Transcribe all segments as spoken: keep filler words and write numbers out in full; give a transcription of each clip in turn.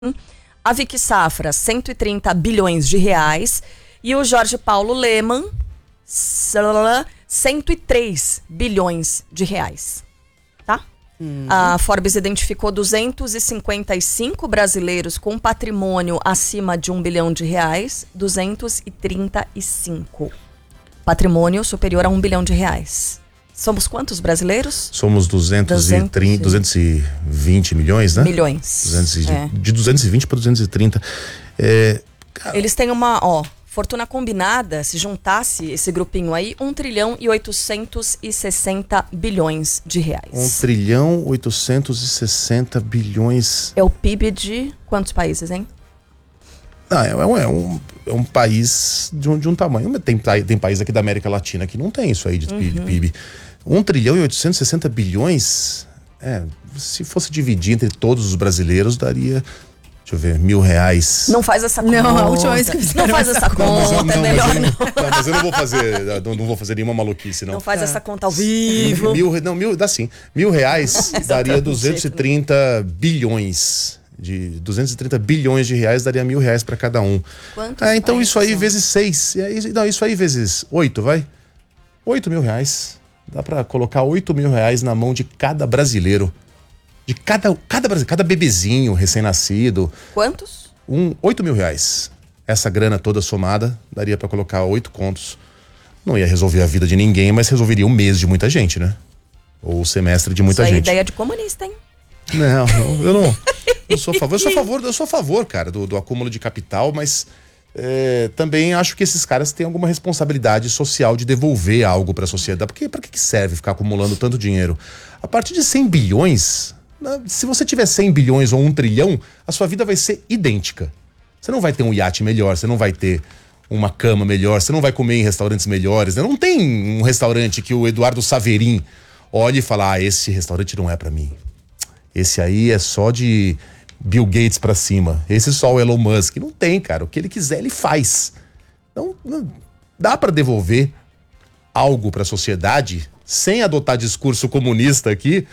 A Vicky Safra, cento e trinta bilhões de reais. E o Jorge Paulo Lemann, cento e três bilhões de reais. Tá? Uhum. A Forbes identificou duzentos e cinquenta e cinco brasileiros com patrimônio acima de um bilhão de reais. duzentos e trinta e cinco. Patrimônio superior a um bilhão de reais. Somos quantos brasileiros? Somos duzentos e trinta, duzentos e vinte milhões, né? Milhões. duzentos e, é. De duzentos e vinte para duzentos e trinta. É, Eles têm uma, ó, fortuna combinada, se juntasse esse grupinho aí, um trilhão e oitocentos e sessenta bilhões de reais. um trilhão oitocentos e sessenta bilhões. É o P I B de quantos países, hein? Não, é, um, é, um, é um país de um, de um tamanho. Tem, tem país aqui da América Latina que não tem isso aí de, uhum. de P I B. um trilhão e oitocentos e sessenta bilhões, é, se fosse dividir entre todos os brasileiros, daria, deixa eu ver, mil reais. Não faz essa conta. Não, a última vez que fizeram Não faz essa conta, não, é melhor mas eu, não. não. Mas eu não vou fazer, não, não vou fazer nenhuma maluquice, não. Não faz ah. essa conta ao vivo. Mil, não, mil, dá sim. Mil reais daria duzentos e trinta bilhões. De duzentos e trinta bilhões de reais daria mil reais para cada um. Quantos ah, então isso aí são? vezes seis. Não, isso aí vezes oito, vai? Oito mil reais. Dá para colocar oito mil reais na mão de cada brasileiro. De cada, cada brasileiro, cada bebezinho recém-nascido. Quantos? Um, oito mil reais. Essa grana toda somada daria para colocar oito contos. Não ia resolver a vida de ninguém, mas resolveria um mês de muita gente, né? Ou o semestre de muita isso gente. Isso é ideia de comunista, hein? Não, eu não. Eu sou a favor, eu sou a favor, eu sou a favor, cara, do, do acúmulo de capital, mas é, também acho que esses caras têm alguma responsabilidade social de devolver algo para a sociedade. Porque para que serve ficar acumulando tanto dinheiro? A partir de cem bilhões, se você tiver cem bilhões ou um trilhão, a sua vida vai ser idêntica. Você não vai ter um iate melhor, você não vai ter uma cama melhor, você não vai comer em restaurantes melhores, né? Não tem um restaurante que o Eduardo Saverin olhe e fala, ah, esse restaurante não é para mim. Esse aí é só de Bill Gates pra cima. Esse é só o Elon Musk. Não tem, cara. O que ele quiser, ele faz. Então, não, dá pra devolver algo pra sociedade sem adotar discurso comunista aqui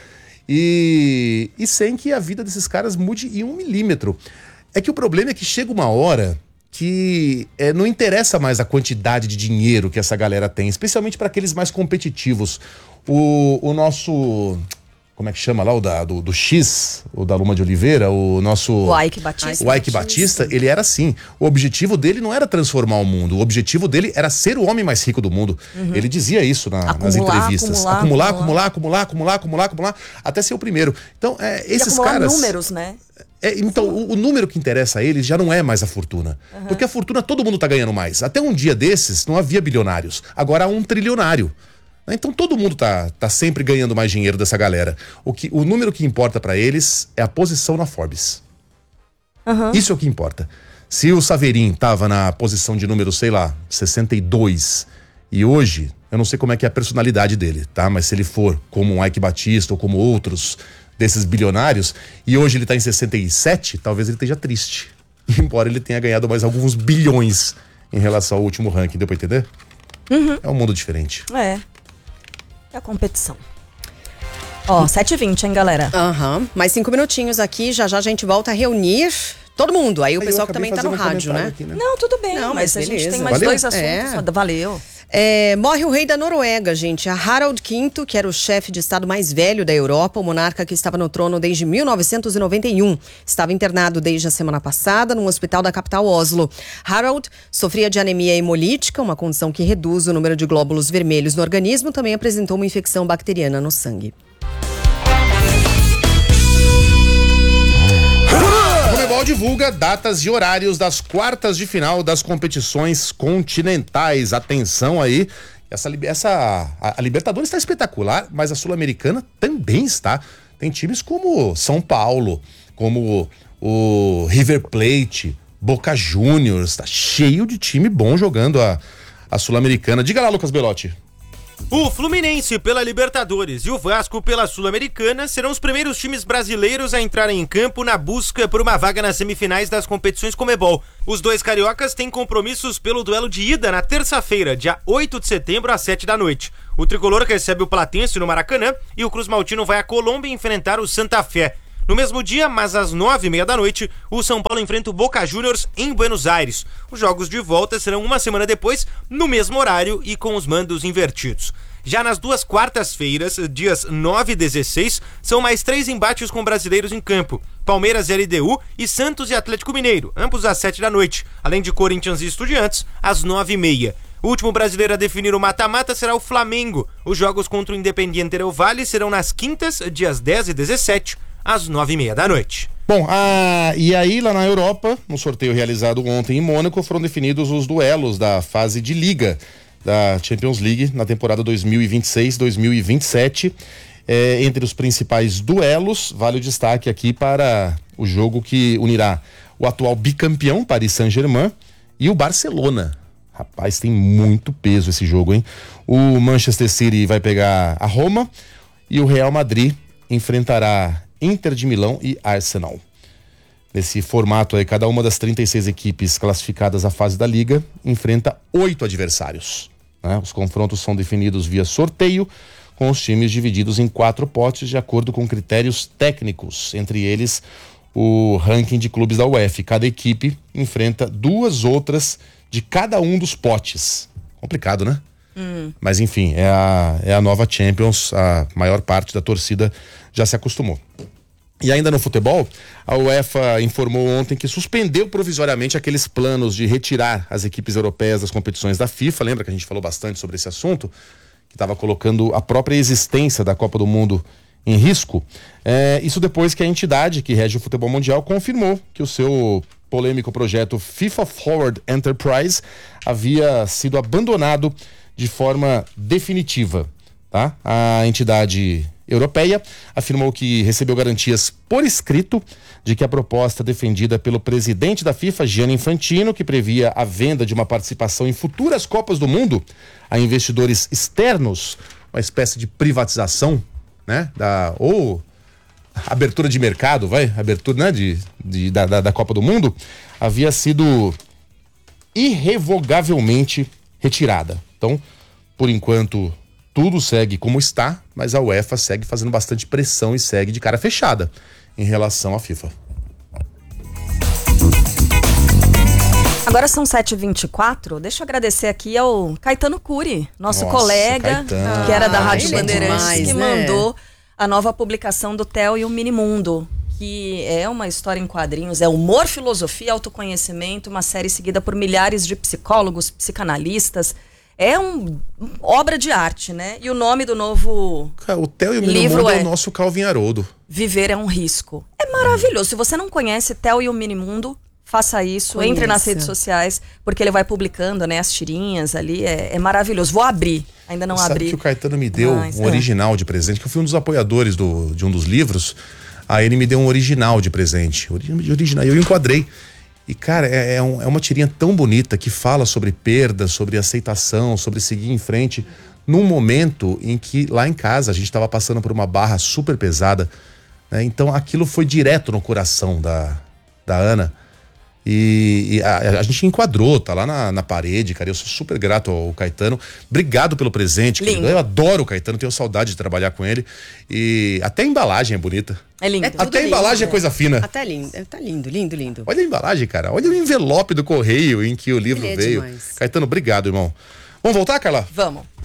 e, e sem que a vida desses caras mude em um milímetro. É que o problema é que chega uma hora que é, não interessa mais a quantidade de dinheiro que essa galera tem, especialmente para aqueles mais competitivos. O, o nosso... Como é que chama lá, o da, do, do X, o da Luma de Oliveira, o nosso... O Ike Batista. O Ike Batista, ele era assim. O objetivo dele não era transformar o mundo, o objetivo dele era ser o homem mais rico do mundo. Uhum. Ele dizia isso na, acumular, nas entrevistas. Acumular acumular, acumular, acumular, acumular, acumular, acumular, até ser o primeiro. Então, é, esses e acumular caras... números, né? É, então, o, o número que interessa a eles já não é mais a fortuna. Uhum. Porque a fortuna todo mundo tá ganhando mais. Até um dia desses não havia bilionários. Agora há um trilionário. Então todo mundo tá, tá sempre ganhando mais dinheiro dessa galera. O, que, o número que importa pra eles é a posição na Forbes. Uhum. Isso é o que importa. Se o Saverin tava na posição de número, sei lá, sessenta e dois, e hoje, eu não sei como é que é a personalidade dele, tá? Mas se ele for como um Ike Batista ou como outros desses bilionários, e hoje ele tá em sessenta e sete, talvez ele esteja triste. Embora ele tenha ganhado mais alguns bilhões em relação ao último ranking, deu pra entender? Uhum. É um mundo diferente. É. É a competição. Ó, sete e vinte, hein, galera? Aham. Uhum. Mais cinco minutinhos aqui, já já a gente volta a reunir todo mundo. Aí o Aí pessoal que também tá no rádio, né? Aqui, né? Não, tudo bem. Não, mas, mas a gente tem mais Valeu? dois assuntos. É. Valeu. É, morre o rei da Noruega, gente. A Harald quinto, que era o chefe de estado mais velho da Europa, o monarca que estava no trono desde mil novecentos e noventa e um. Estava internado desde a semana passada num hospital da capital Oslo. Harald sofria de anemia hemolítica, uma condição que reduz o número de glóbulos vermelhos no organismo, também apresentou uma infecção bacteriana no sangue. A Comebol divulga datas e horários das quartas de final das competições continentais. Atenção aí, essa, essa a, a Libertadores está espetacular, mas a Sul-Americana também está. Tem times como São Paulo, como o River Plate, Boca Juniors, tá cheio de time bom jogando a, a Sul-Americana. Diga lá, Lucas Belotti. O Fluminense pela Libertadores e o Vasco pela Sul-Americana serão os primeiros times brasileiros a entrarem em campo na busca por uma vaga nas semifinais das competições Comebol. Os dois cariocas têm compromissos pelo duelo de ida na terça-feira, dia oito de setembro, às sete da noite. O tricolor recebe o Platense no Maracanã e o Cruz Maltino vai à Colômbia enfrentar o Santa Fé. No mesmo dia, mas às nove e meia da noite, o São Paulo enfrenta o Boca Juniors em Buenos Aires. Os jogos de volta serão uma semana depois, no mesmo horário e com os mandos invertidos. Já nas duas quartas-feiras, dias nove e dezesseis, são mais três embates com brasileiros em campo. Palmeiras e L D U e Santos e Atlético Mineiro, ambos às sete da noite, além de Corinthians e Estudiantes, às nove e meia. O último brasileiro a definir o mata-mata será o Flamengo. Os jogos contra o Independiente Del Valle serão nas quintas, dias dez e dezessete, às nove e meia da noite. Bom, ah, e aí lá na Europa, no sorteio realizado ontem em Mônaco, foram definidos os duelos da fase de Liga da Champions League na temporada dois mil e vinte e seis dois mil e vinte e sete. É, entre os principais duelos, vale o destaque aqui para o jogo que unirá o atual bicampeão Paris Saint-Germain e o Barcelona. Rapaz, tem muito peso esse jogo, hein? O Manchester City vai pegar a Roma e o Real Madrid enfrentará Inter de Milão e Arsenal. Nesse formato aí, cada uma das trinta e seis equipes classificadas à fase da Liga enfrenta oito adversários, né? Os confrontos são definidos via sorteio, com os times divididos em quatro potes de acordo com critérios técnicos, entre eles o ranking de clubes da UEFA. Cada equipe enfrenta duas outras de cada um dos potes. Complicado, né? Hum. Mas enfim, é a, é a nova Champions, a maior parte da torcida já se acostumou. E ainda no futebol, a UEFA informou ontem que suspendeu provisoriamente aqueles planos de retirar as equipes europeias das competições da FIFA. Lembra que a gente falou bastante sobre esse assunto? Que estava colocando a própria existência da Copa do Mundo em risco. É, isso depois que a entidade que rege o futebol mundial confirmou que o seu polêmico projeto FIFA Forward Enterprise havia sido abandonado de forma definitiva. Tá? A entidade europeia afirmou que recebeu garantias por escrito de que a proposta defendida pelo presidente da FIFA, Gianni Infantino, que previa a venda de uma participação em futuras Copas do Mundo a investidores externos, uma espécie de privatização, né? Da, ou abertura de mercado, vai, abertura, né? de, de, da, da, da Copa do Mundo, havia sido irrevogavelmente retirada. Então, por enquanto, tudo segue como está, mas a UEFA segue fazendo bastante pressão e segue de cara fechada em relação à FIFA. Agora são sete e vinte e quatro, deixa eu agradecer aqui ao Caetano Cury, nosso Nossa, colega, Caetano. que era da Ah, Rádio ele é Bandeirantes, demais, que né? mandou a nova publicação do Theo e o Minimundo, que é uma história em quadrinhos, é humor, filosofia, autoconhecimento, uma série seguida por milhares de psicólogos, psicanalistas. É uma obra de arte, né? E o nome do novo O Theo e o livro Minimundo é é o nosso Calvin Haroldo. Viver é um Risco. É maravilhoso. Se você não conhece Theo e o Minimundo, faça isso, Conheça. entre nas redes sociais, porque ele vai publicando, né, as tirinhas ali, é, é maravilhoso. Vou abrir, ainda não Sabe abri. que o Caetano me deu Mas, um é. original de presente, que eu fui um dos apoiadores do, de um dos livros, aí ele me deu um original de presente, Ori- original, e eu enquadrei. E cara, é, é, um- é uma tirinha tão bonita que fala sobre perda, sobre aceitação, sobre seguir em frente, num momento em que lá em casa a gente estava passando por uma barra super pesada, né? Então aquilo foi direto no coração da, da Ana. E, e a, a gente enquadrou, tá lá na, na parede, cara. Eu sou super grato ao Caetano. Obrigado pelo presente, querido. Lindo. Eu adoro o Caetano, tenho saudade de trabalhar com ele. E até a embalagem é bonita. É lindo. É tudo Até a lindo, embalagem né? é coisa fina. Até lindo, tá lindo, lindo, lindo. Olha a embalagem, cara. Olha o envelope do correio em que o livro Ele é veio. demais. Caetano, obrigado, irmão. Vamos voltar, Carla? Vamos.